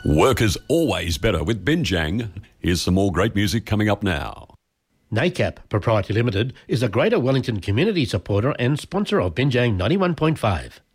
Work is always better with Binjang. Here's some more great music coming up now. NACAP Proprietary Limited is a Greater Wellington community supporter and sponsor of Binjang 91.5.